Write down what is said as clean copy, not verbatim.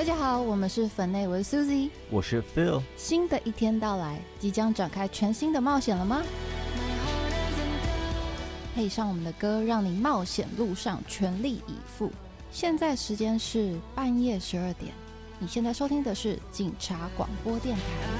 大家好，我们是粉内，我是 Suzy， 我是 Phil。 新的一天到来，即将展开全新的冒险了吗？配上我们的歌，让你冒险路上全力以赴。现在时间是半夜12点，你现在收听的是警察广播电台。